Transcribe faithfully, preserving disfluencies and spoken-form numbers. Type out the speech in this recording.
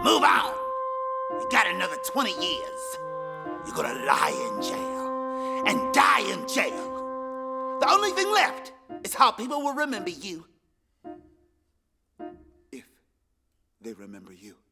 Move on. You got another twenty years. You're gonna lie in jail and die in jail. The only thing left is how people will remember you. If they remember you.